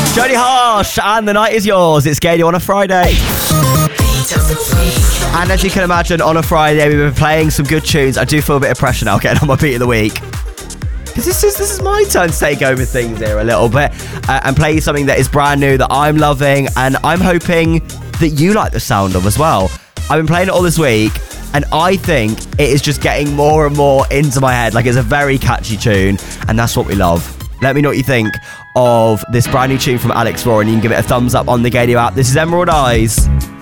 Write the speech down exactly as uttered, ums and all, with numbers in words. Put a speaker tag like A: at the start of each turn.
A: Jody Harsh, and the night is yours. It's Gadio on a Friday. And as you can imagine, on a Friday, we've been playing some good tunes. I do feel a bit of pressure now getting on my beat of the week. Because this is, this is my turn to take over things here a little bit uh, and play you something that is brand new, that I'm loving, and I'm hoping that you like the sound of as well. I've been playing it all this week, and I think it is just getting more and more into my head. Like, it's a very catchy tune, and that's what we love. Let me know what you think of this brand new tune from Alex Rohr, and you can give it a thumbs up on the Gadio app. This is Emerald Eyes.